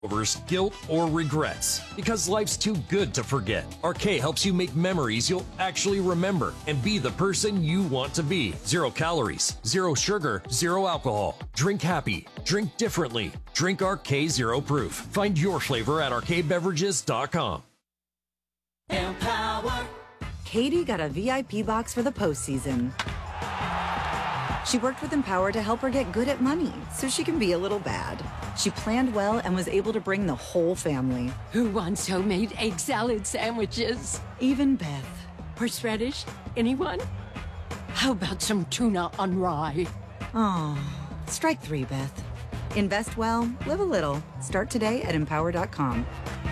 guilt, or regrets. Because life's too good to forget. Arcade helps you make memories you'll actually remember and be the person you want to be. 0 calories, 0 sugar, 0 alcohol. Drink happy. Drink differently. Drink Arcade Zero Proof. Find your flavor at arcadebeverages.com. Empower. Katie got a VIP box for the postseason. She worked with Empower to help her get good at money so she can be a little bad. She planned well and was able to bring the whole family. Who wants homemade egg salad sandwiches? Even Beth. Horseradish? Anyone? How about some tuna on rye? Oh, strike 3, Beth. Invest well, live a little. Start today at Empower.com.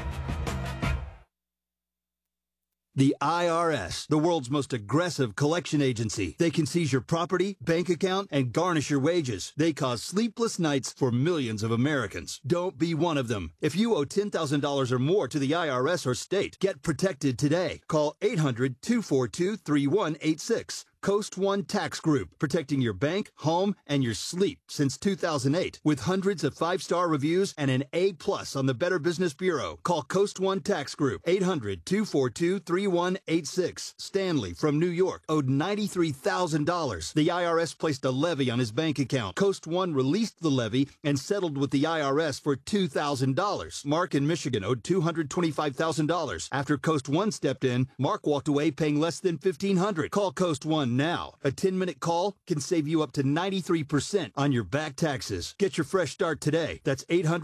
The IRS, the world's most aggressive collection agency. They can seize your property, bank account, and garnish your wages. They cause sleepless nights for millions of Americans. Don't be one of them. If you owe $10,000 or more to the IRS or state, get protected today. Call 800-242-3186. Coast One Tax Group, protecting your bank, home, and your sleep since 2008. With hundreds of 5-star reviews and an A+ on the Better Business Bureau. Call Coast One Tax Group, 800-242-3186. Stanley from New York owed $93,000. The IRS placed a levy on his bank account. Coast One released the levy and settled with the IRS for $2,000. Mark in Michigan owed $225,000. After Coast One stepped in, Mark walked away paying less than $1,500. Call Coast One now. A 10-minute call can save you up to 93% on your back taxes. Get your fresh start today. That's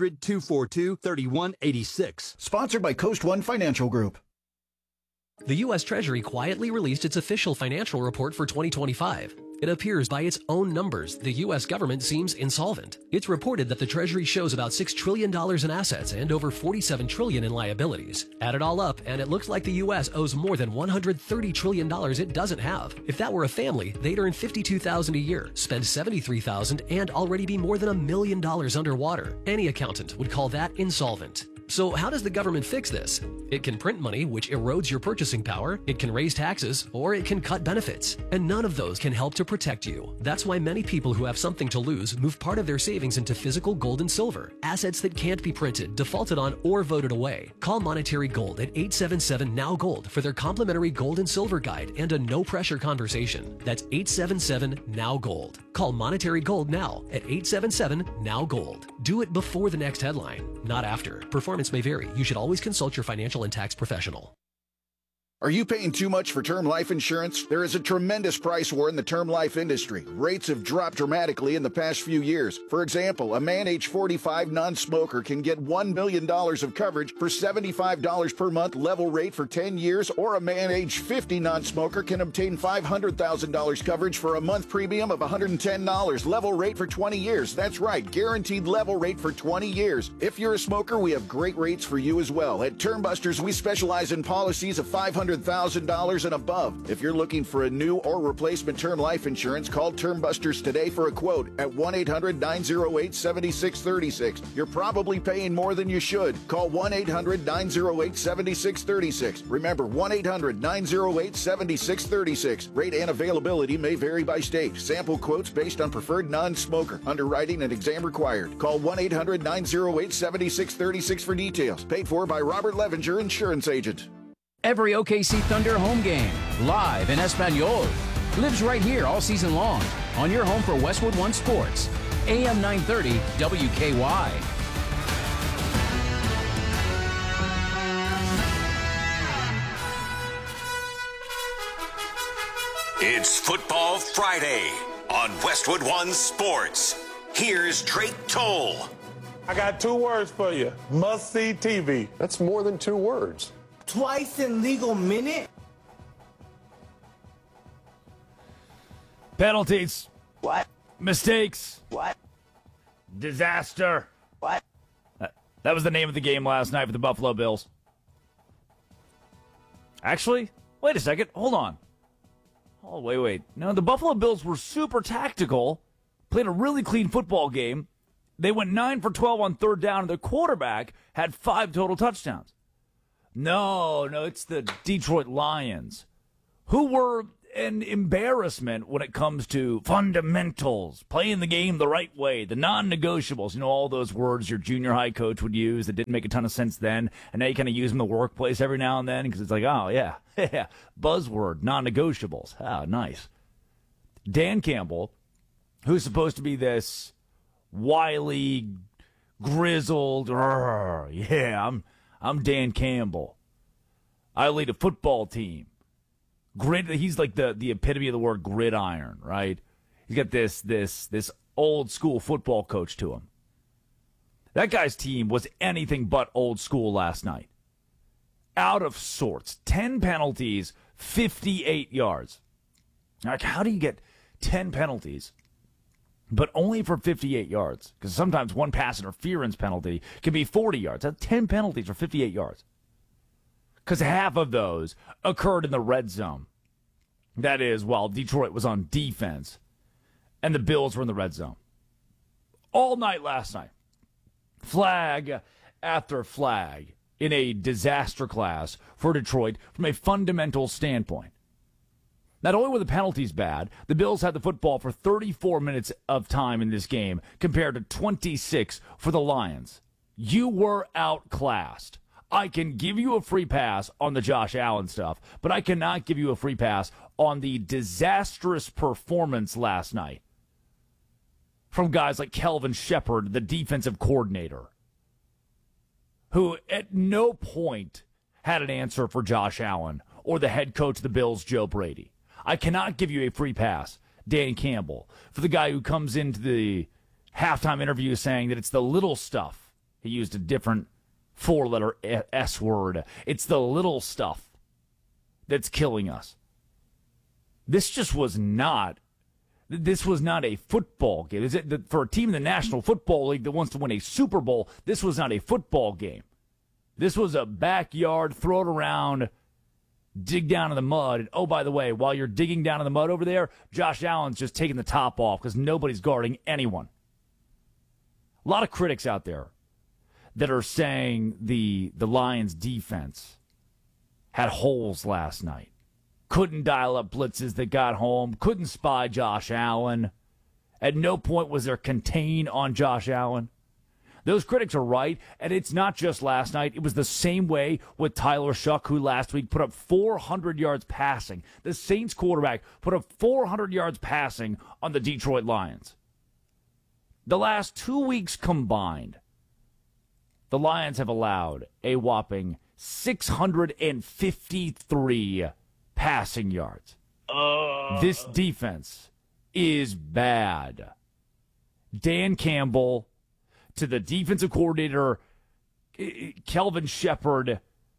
800-242-3186. Sponsored by Coast One Financial Group. The U.S. Treasury quietly released its official financial report for 2025. It appears by its own numbers, the U.S. government seems insolvent. It's reported that the Treasury shows about $6 trillion in assets and over $47 trillion in liabilities. Add it all up, and it looks like the U.S. owes more than $130 trillion it doesn't have. If that were a family, they'd earn $52,000 a year, spend $73,000, and already be more than $1 million underwater. Any accountant would call that insolvent. So how does the government fix this? It can print money, which erodes your purchasing power, it can raise taxes, or it can cut benefits. And none of those can help to protect you. That's why many people who have something to lose move part of their savings into physical gold and silver, assets that can't be printed, defaulted on, or voted away. Call Monetary Gold at 877-NOW-GOLD for their complimentary gold and silver guide and a no-pressure conversation. That's 877-NOW-GOLD. Call Monetary Gold now at 877-NOW-GOLD. Do it before the next headline, not after. Performance may vary. You should always consult your financial and tax professional. Are you paying too much for term life insurance? There is a tremendous price war in the term life industry. Rates have dropped dramatically in the past few years. For example, a man age 45 non-smoker can get $1 million of coverage for $75 per month level rate for 10 years, or a man age 50 non-smoker can obtain $500,000 coverage for a month premium of $110 level rate for 20 years. That's right, guaranteed level rate for 20 years. If you're a smoker, we have great rates for you as well. At Term Busters, we specialize in policies of $500,000 and above. If you're looking for a new or replacement term life insurance, call Term Busters today for a quote at 1-800-908-7636. You're probably paying more than you should. Call 1-800-908-7636. Remember, 1-800-908-7636. Rate and availability may vary by state. Sample quotes based on preferred non-smoker. Underwriting and exam required. Call 1-800-908-7636 for details. Paid for by Robert Levenger, Insurance Agent. Every OKC Thunder home game, live in Espanol, lives right here all season long on your home for Westwood One Sports, AM 930 WKY. It's Football Friday on Westwood One Sports. Here's Drake Toll. I got 2 words for you. Must-see TV. That's more than 2 words. Twice in legal minute? Penalties. What? Mistakes. What? Disaster. What? That was the name of the game last night for the Buffalo Bills. Actually, wait a second. Hold on. Oh, wait. No, the Buffalo Bills were super tactical, played a really clean football game. They went 9 for 12 on third down, and their quarterback had 5 total touchdowns. No, it's the Detroit Lions, who were an embarrassment when it comes to fundamentals, playing the game the right way, the non-negotiables, all those words your junior high coach would use that didn't make a ton of sense then, and now you kind of use them in the workplace every now and then because it's like, oh, yeah, buzzword, non-negotiables. Oh, nice. Dan Campbell, who's supposed to be this wily, grizzled, I'm Dan Campbell. I lead a football team. He's like the epitome of the word gridiron, right? He's got this old school football coach to him. That guy's team was anything but old school last night. Out of sorts. 10 penalties, 58 yards. Like, how do you get 10 penalties, but only for 58 yards? Because sometimes one pass interference penalty can be 40 yards. That's 10 penalties for 58 yards. Because half of those occurred in the red zone. That is, while Detroit was on defense and the Bills were in the red zone. All night last night. Flag after flag in a disaster class for Detroit from a fundamental standpoint. Not only were the penalties bad, the Bills had the football for 34 minutes of time in this game compared to 26 for the Lions. You were outclassed. I can give you a free pass on the Josh Allen stuff, but I cannot give you a free pass on the disastrous performance last night from guys like Kelvin Shepard, the defensive coordinator, who at no point had an answer for Josh Allen or the head coach of the Bills, Joe Brady. I cannot give you a free pass, Dan Campbell, for the guy who comes into the halftime interview saying that it's the little stuff. He used a different four-letter S word. It's the little stuff that's killing us. This was not a football game. For a team in the National Football League that wants to win a Super Bowl, this was not a football game. This was a backyard, throw it around, dig down in the mud. And, oh, by the way, while you're digging down in the mud over there, Josh Allen's just taking the top off because nobody's guarding anyone. A lot of critics out there that are saying the Lions defense had holes last night. Couldn't dial up blitzes that got home. Couldn't spy Josh Allen. At no point was there contain on Josh Allen. Those critics are right, and it's not just last night. It was the same way with Tyler Shuck, who last week put up 400 yards passing. The Saints quarterback put up 400 yards passing on the Detroit Lions. The last 2 weeks combined, the Lions have allowed a whopping 653 passing yards. This defense is bad. Dan Campbell to the defensive coordinator, Kelvin Shepard,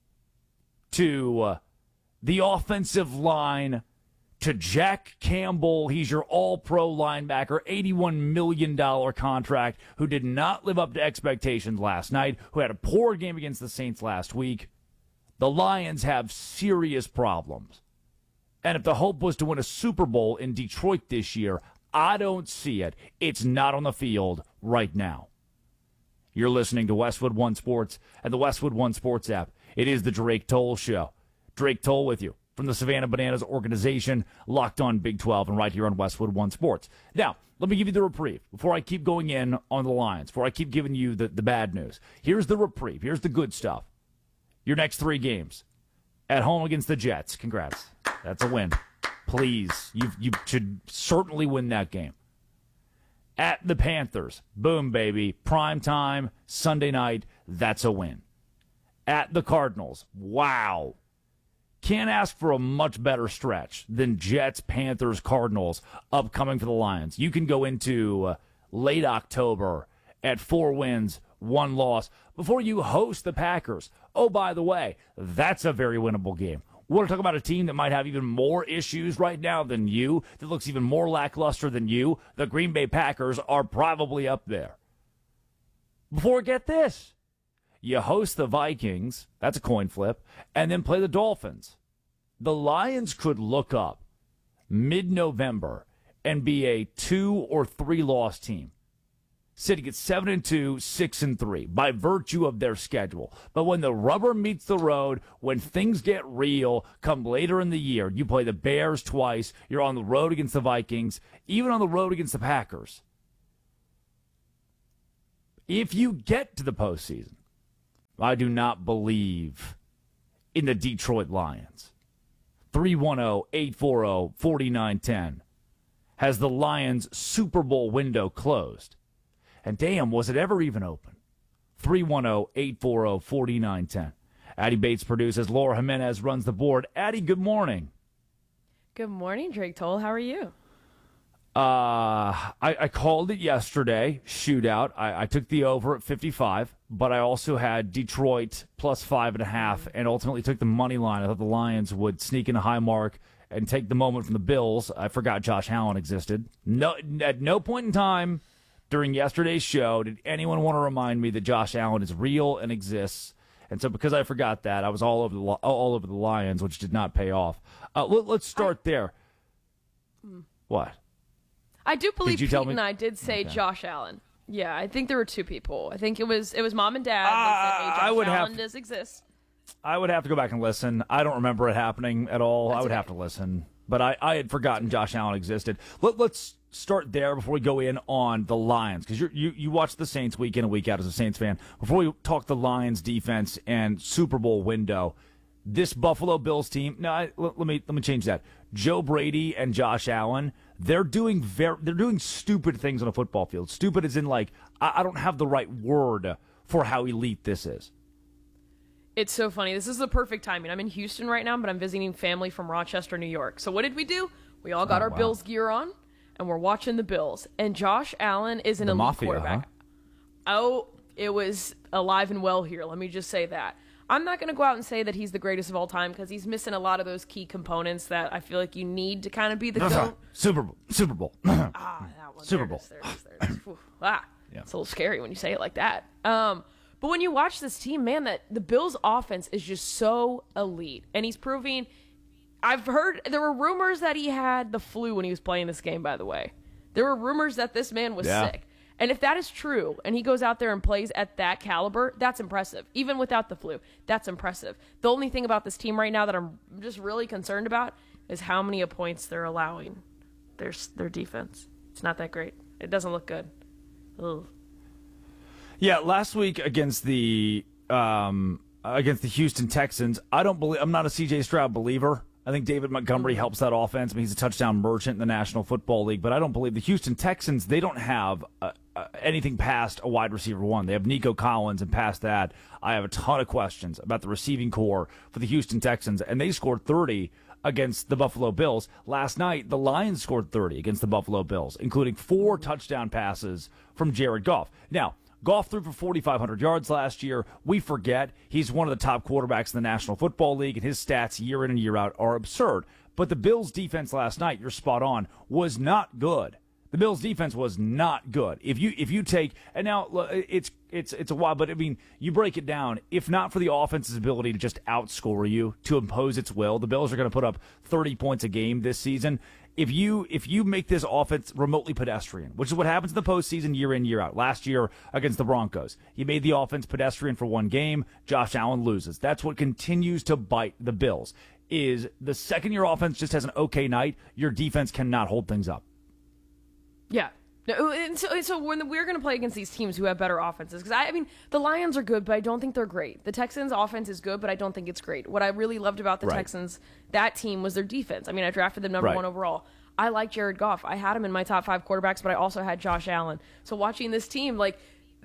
to the offensive line, to Jack Campbell. He's your all-pro linebacker, $81 million contract, who did not live up to expectations last night, who had a poor game against the Saints last week. The Lions have serious problems. And if the hope was to win a Super Bowl in Detroit this year, I don't see it. It's not on the field right now. You're listening to Westwood One Sports and the Westwood One Sports app. It is the Drake Toll Show. Drake Toll with you from the Savannah Bananas organization, Locked On Big 12, and right here on Westwood One Sports. Now, let me give you the reprieve before I keep going in on the Lions, before I keep giving you the bad news. Here's the reprieve. Here's the good stuff. Your next 3 games. At home against the Jets. Congrats. That's a win. Please. You should certainly win that game. At the Panthers. Boom, baby. Prime time, Sunday night. That's a win. At the Cardinals. Wow. Can't ask for a much better stretch than Jets, Panthers, Cardinals upcoming for the Lions. You can go into late October at 4 wins, 1 loss before you host the Packers. Oh, by the way, that's a very winnable game. We want to talk about a team that might have even more issues right now than you, that looks even more lackluster than you. The Green Bay Packers are probably up there. Before, get this. You host the Vikings, that's a coin flip, and then play the Dolphins. The Lions could look up mid-November and be a 2 or 3 loss team. sitting at 7-2, 6-3 by virtue of their schedule. But when the rubber meets the road, when things get real, come later in the year, you play the Bears twice, you're on the road against the Vikings, even on the road against the Packers. If you get to the postseason, I do not believe in the Detroit Lions. 310-840-4910 has the Lions Super Bowl window closed. And damn, was it ever even open? 310-840-4910. Addie Bates produces. Laura Jimenez runs the board. Addie, good morning. Good morning, Drake Toll. How are you? I called it yesterday, shootout. I took the over at 55, but I also had Detroit plus 5.5 and ultimately took the money line. I thought the Lions would sneak in a high mark and take the moment from the Bills. I forgot Josh Allen existed. No, at no point in time during yesterday's show did anyone want to remind me that Josh Allen is real and exists. And so because I forgot that, I was all over the Lions, which did not pay off. Let's start there. What? I do believe Pete and I did say Josh Allen. Yeah, I think there were two people. I think it was mom and dad. They said, hey, Josh Allen does exist. I would have to go back and listen. I don't remember it happening at all. I would have to listen. But I had forgotten Josh Allen existed. Let's start there before we go in on the Lions, because you watch the Saints week in and week out as a Saints fan. Before we talk the Lions defense and Super Bowl window, this Buffalo Bills team. No, let me change that. Joe Brady and Josh Allen, they're doing stupid things on a football field. Stupid as in like I don't have the right word for how elite this is. It's so funny. This is the perfect timing. I'm in Houston right now, but I'm visiting family from Rochester, New York. So what did we do? We all got our Bills gear on, and we're watching the Bills. And Josh Allen is an elite quarterback. Huh? Oh, it was alive and well here. Let me just say that. I'm not going to go out and say that he's the greatest of all time because he's missing a lot of those key components that I feel like you need to kind of be the GOAT. Super Bowl. That one. Super Bowl. There it is. Yeah. It's a little scary when you say it like that. But when you watch this team, man, that the Bills' offense is just so elite. And he's proving... I've heard... There were rumors that he had the flu when he was playing this game, by the way. There were rumors that this man was sick. And if that is true, and he goes out there and plays at that caliber, that's impressive. Even without the flu, that's impressive. The only thing about this team right now that I'm just really concerned about is how many points they're allowing their defense. It's not that great. It doesn't look good. Ugh. Yeah, last week against the Houston Texans, I'm not a C.J. Stroud believer. I think David Montgomery helps that offense. I mean, he's a touchdown merchant in the National Football League, but I don't believe the Houston Texans, they don't have anything past a wide receiver one. They have Nico Collins, and past that, I have a ton of questions about the receiving core for the Houston Texans, and they scored 30 against the Buffalo Bills. Last night, the Lions scored 30 against the Buffalo Bills, including 4 touchdown passes from Jared Goff. Now, Goff threw for 4,500 yards last year. We forget he's one of the top quarterbacks in the National Football League, and his stats year in and year out are absurd. But the Bills' defense last night, you're spot on, was not good. The Bills' defense was not good. If you take, and now it's a while, but I mean, you break it down. If not for the offense's ability to just outscore you, to impose its will, the Bills are going to put up 30 points a game this season. If you make this offense remotely pedestrian, which is what happens in the postseason year in, year out. Last year against the Broncos, you made the offense pedestrian for one game. Josh Allen loses. That's what continues to bite the Bills. Is the second your offense just has an okay night, your defense cannot hold things up. Yeah. And so when we're going to play against these teams who have better offenses, because I mean, the Lions are good, but I don't think they're great. The Texans' offense is good, but I don't think it's great. What I really loved about the Texans, that team, was their defense. I mean, I drafted them number 1 overall. I like Jared Goff. I had him in my top 5 quarterbacks, but I also had Josh Allen. So watching this team, like,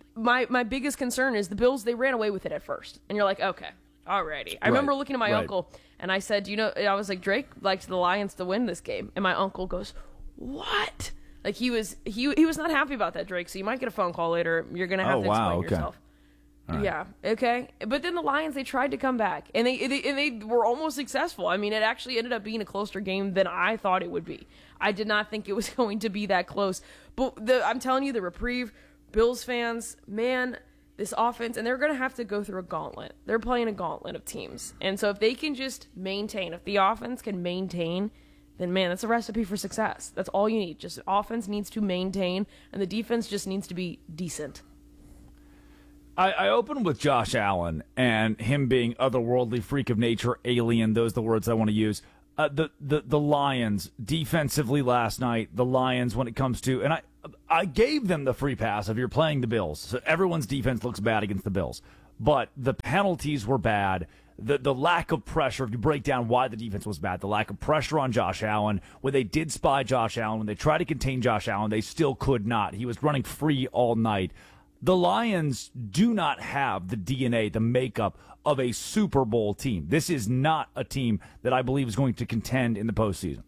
my biggest concern is the Bills, they ran away with it at first. And you're like, okay, alrighty. I remember looking at my uncle, and I said, I was like, Drake liked the Lions to win this game. And my uncle goes, what? Like, he was not happy about that, Drake, so you might get a phone call later. You're going to have to explain yourself. Right. Yeah, okay. But then the Lions, they tried to come back, and they were almost successful. I mean, it actually ended up being a closer game than I thought it would be. I did not think it was going to be that close. But I'm telling you, the reprieve, Bills fans, man, this offense, and they're going to have to go through a gauntlet. They're playing a gauntlet of teams. And so if they can just maintain, if the offense can maintain then man, that's a recipe for success. That's all you need. Just offense needs to maintain, and the defense just needs to be decent. I opened with Josh Allen and him being otherworldly, freak of nature, alien. Those are the words I want to use. The Lions defensively last night. The Lions, when it comes to, and I gave them the free pass if you're playing the Bills. So everyone's defense looks bad against the Bills, but the penalties were bad. The lack of pressure, if you break down why the defense was bad, the lack of pressure on Josh Allen, when they did spy Josh Allen, when they tried to contain Josh Allen, they still could not. He was running free all night. The Lions do not have the DNA, the makeup of a Super Bowl team. This is not a team that I believe is going to contend in the postseason.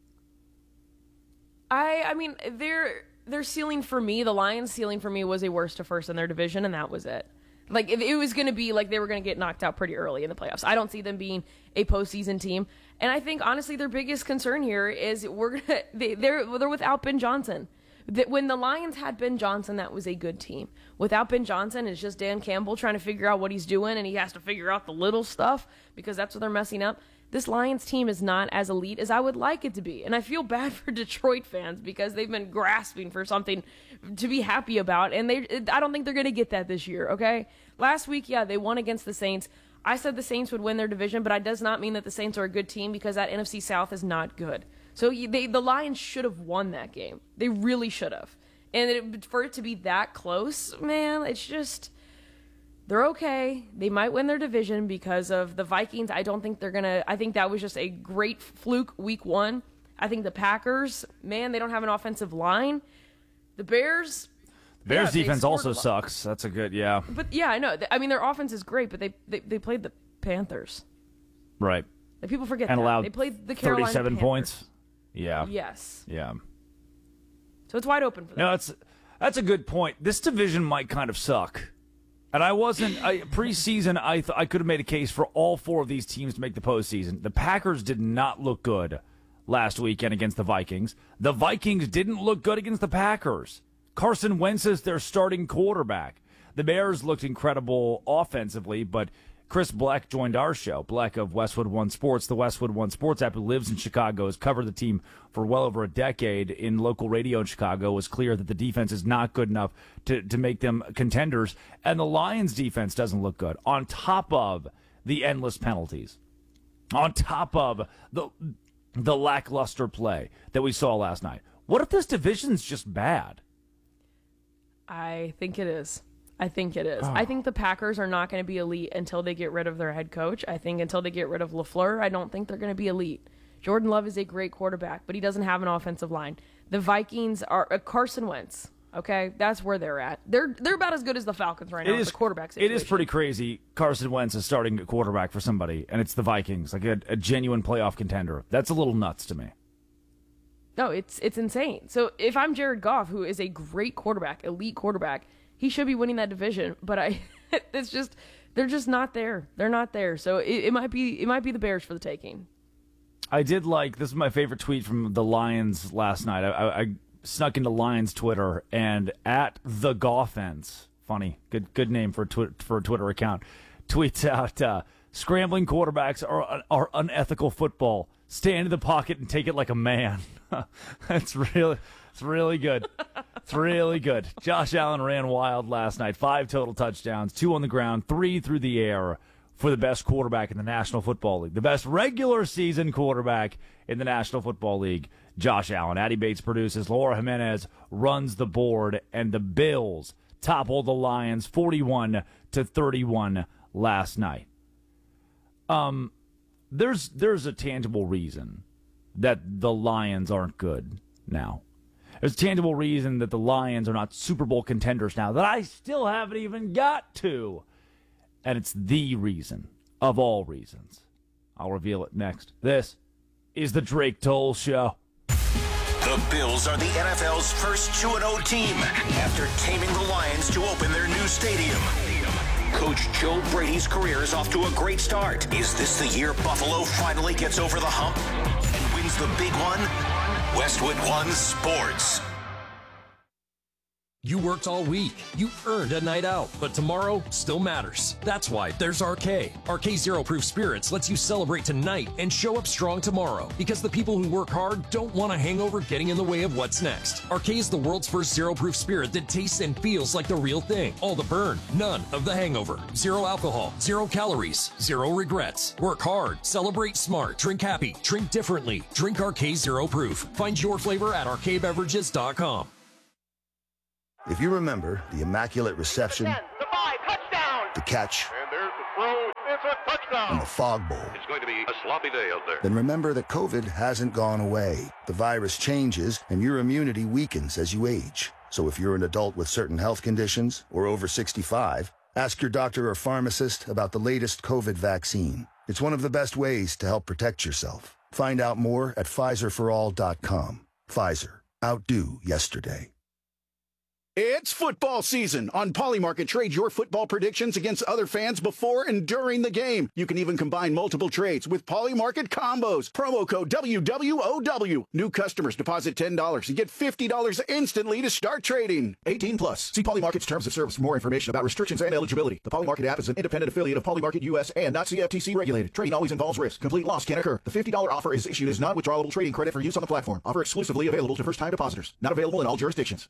I mean, their ceiling for me, the Lions' ceiling for me was a worst to first in their division, and that was it. Like, if it was going to be like they were going to get knocked out pretty early in the playoffs. I don't see them being a postseason team. And I think, honestly, their biggest concern here is they're without Ben Johnson. When the Lions had Ben Johnson, that was a good team. Without Ben Johnson, it's just Dan Campbell trying to figure out what he's doing, and he has to figure out the little stuff because that's what they're messing up. This Lions team is not as elite as I would like it to be. And I feel bad for Detroit fans because they've been grasping for something to be happy about, and I don't think they're going to get that this year, okay? Last week, yeah, they won against the Saints. I said the Saints would win their division, but that does not mean that the Saints are a good team because that NFC South is not good. So the Lions should have won that game. They really should have. And for it to be that close, man, it's just, they're okay. They might win their division because of the Vikings. I don't think they're going to, I think that was just a great fluke week one. I think the Packers, man, they don't have an offensive line. The Bears defense also sucks. That's a good, yeah. But yeah, I know. I mean, their offense is great, but they played the Panthers. Right. Like, people forget and that. Allowed they played the Carolina 37 Panthers. Points. Yeah. Yes. Yeah. So it's wide open for them. No, that's a good point. This division might kind of suck. And preseason, I could have made a case for all four of these teams to make the postseason. The Packers did not look good last weekend against the Vikings. The Vikings didn't look good against the Packers. Carson Wentz is their starting quarterback. The Bears looked incredible offensively, but Chris Bleck joined our show, Bleck of Westwood One Sports, the Westwood One Sports app, who lives in Chicago, has covered the team for well over a decade in local radio in Chicago. It was clear that the defense is not good enough to make them contenders, and the Lions' defense doesn't look good, on top of the endless penalties, on top of the lackluster play that we saw last night. What if this division's just bad? I think it is. I think it is. Oh. I think the Packers are not going to be elite until they get rid of their head coach. I think until they get rid of LaFleur, I don't think they're going to be elite. Jordan Love is a great quarterback, but he doesn't have an offensive line. The Vikings are Carson Wentz. Okay, that's where they're at. They're about as good as the Falcons right now. The quarterback situation. It is pretty crazy. Carson Wentz is starting a quarterback for somebody, and it's the Vikings, like a genuine playoff contender. That's a little nuts to me. No, it's insane. So if I'm Jared Goff, who is a great quarterback, elite quarterback, he should be winning that division. But it's just, they're just not there. They're not there. So it might be the Bears for the taking. I did this is my favorite tweet from the Lions last night. I snuck into Lions Twitter, and at the Goffense, funny, good name for a Twitter account, tweets out, scrambling quarterbacks are unethical football. Stand in the pocket and take it like a man. It's really good. It's really good. Josh Allen ran wild last night. 5 total touchdowns, 2 on the ground, 3 through the air for the best quarterback in the National Football League. The best regular season quarterback in the National Football League, Josh Allen. Addie Bates produces. Laura Jimenez runs the board, and the Bills toppled the Lions 41-31 last night. There's a tangible reason that the Lions aren't good now. There's a tangible reason that the Lions are not Super Bowl contenders now that I still haven't even got to. And it's the reason of all reasons. I'll reveal it next. This is the Drake Toll Show. The Bills are the NFL's first 2-0 team after taming the Lions to open their new stadium. Coach Joe Brady's career is off to a great start. Is this the year Buffalo finally gets over the hump and wins the big one? Westwood One Sports. You worked all week. You earned a night out, but tomorrow still matters. That's why there's RK. RK Zero Proof Spirits lets you celebrate tonight and show up strong tomorrow, because the people who work hard don't want a hangover getting in the way of what's next. RK is the world's first zero proof spirit that tastes and feels like the real thing. All the burn, none of the hangover. Zero alcohol, 0 calories, 0 regrets. Work hard, celebrate smart, drink happy, drink differently. Drink RK Zero Proof. Find your flavor at rkbeverages.com. If you remember the immaculate reception, the catch, and there's the throw, it's a touchdown, and the fog bowl, it's going to be a sloppy day out there. Then remember that COVID hasn't gone away. The virus changes, and your immunity weakens as you age. So if you're an adult with certain health conditions or over 65, ask your doctor or pharmacist about the latest COVID vaccine. It's one of the best ways to help protect yourself. Find out more at PfizerForAll.com. Pfizer. Outdo yesterday. It's football season. On Polymarket, trade your football predictions against other fans before and during the game. You can even combine multiple trades with Polymarket combos. Promo code WWOW. New customers deposit $10 and get $50 instantly to start trading. 18 plus. See Polymarket's terms of service for more information about restrictions and eligibility. The Polymarket app is an independent affiliate of Polymarket US and not CFTC regulated. Trading always involves risk. Complete loss can occur. The $50 offer is issued as non-withdrawable trading credit for use on the platform. Offer exclusively available to first-time depositors. Not available in all jurisdictions.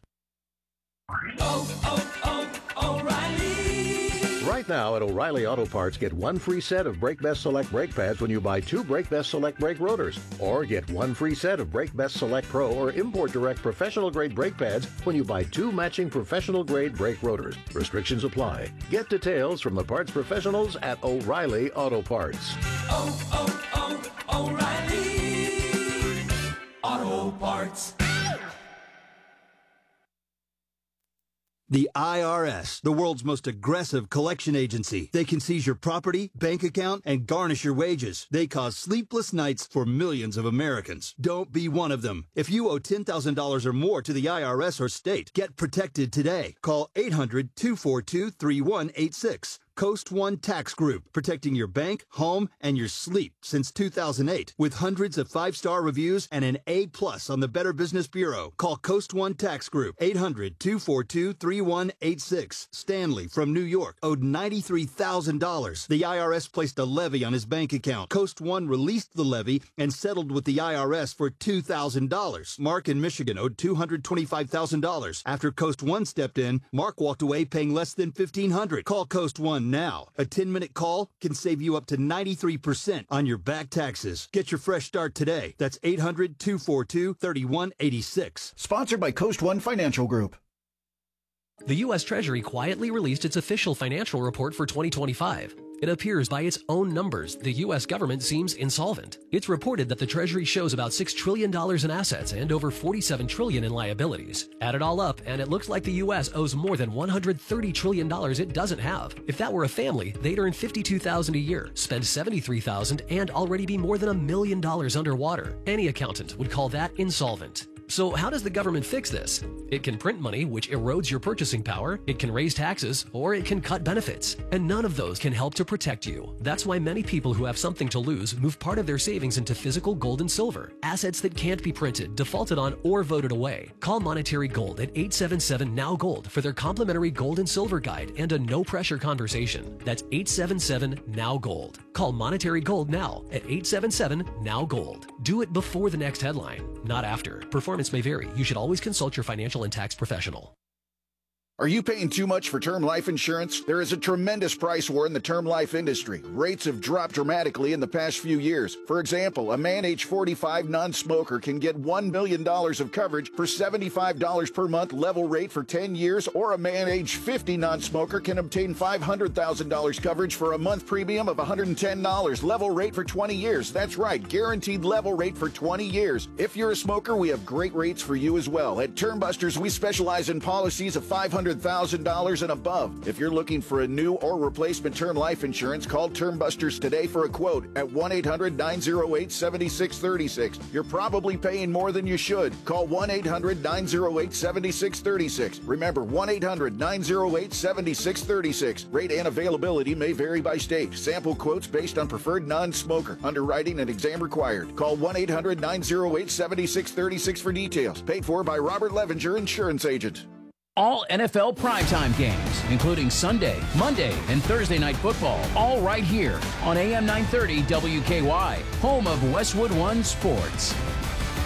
O'Reilly! Right now at O'Reilly Auto Parts, get one free set of Brake Best Select brake pads when you buy 2 Brake Best Select brake rotors. Or get one free set of Brake Best Select Pro or Import Direct professional grade brake pads when you buy 2 matching professional grade brake rotors. Restrictions apply. Get details from the parts professionals at O'Reilly Auto Parts. O'Reilly Auto Parts. The IRS, the world's most aggressive collection agency. They can seize your property, bank account, and garnish your wages. They cause sleepless nights for millions of Americans. Don't be one of them. If you owe $10,000 or more to the IRS or state, get protected today. Call 800-242-3186. Coast One Tax Group, protecting your bank, home, and your sleep since 2008. With hundreds of 5-star reviews and an A+ on the Better Business Bureau. Call Coast One Tax Group, 800-242-3186. Stanley from New York owed $93,000. The IRS placed a levy on his bank account. Coast One released the levy and settled with the IRS for $2,000. Mark in Michigan owed $225,000. After Coast One stepped in, Mark walked away paying less than $1,500. Call Coast One now. A 10-minute call can save you up to 93% on your back taxes. Get your fresh start today. That's 800-242-3186. Sponsored by Coast One Financial Group. The U.S. Treasury quietly released its official financial report for 2025. It appears by its own numbers, the U.S. government seems insolvent. It's reported that the Treasury shows about $6 trillion in assets and over $47 trillion in liabilities. Add it all up, and it looks like the U.S. owes more than $130 trillion it doesn't have. If that were a family, they'd earn $52,000 a year, spend $73,000, and already be more than $1 million underwater. Any accountant would call that insolvent. So how does the government fix this? It can print money, which erodes your purchasing power, it can raise taxes, or it can cut benefits. And none of those can help to protect you. That's why many people who have something to lose move part of their savings into physical gold and silver, assets that can't be printed, defaulted on, or voted away. Call Monetary Gold at 877-NOW-GOLD for their complimentary gold and silver guide and a no-pressure conversation. That's 877-NOW-GOLD. Call Monetary Gold now at 877-NOW-GOLD. Do it before the next headline, not after. Performance may vary. You should always consult your financial and tax professional. Are you paying too much for term life insurance? There is a tremendous price war in the term life industry. Rates have dropped dramatically in the past few years. For example, a man age 45 non-smoker can get $1 million of coverage for $75 per month level rate for 10 years, or a man age 50 non-smoker can obtain $500,000 coverage for a month premium of $110 level rate for 20 years. That's right, guaranteed level rate for 20 years. If you're a smoker, we have great rates for you as well. At Term Busters, we specialize in policies of $500,000 and above. If you're looking for a new or replacement term life insurance, call Term Busters today for a quote at 1-800-908-7636. You're probably paying more than you should. Call 1-800-908-7636. Remember, 1-800-908-7636. Rate and availability may vary by state. Sample quotes based on preferred non-smoker. Underwriting and exam required. Call 1-800-908-7636 for details. Paid for by Robert Levinger, Insurance Agent. All NFL primetime games, including Sunday, Monday, and Thursday night football, all right here on AM 930 WKY, home of Westwood One Sports.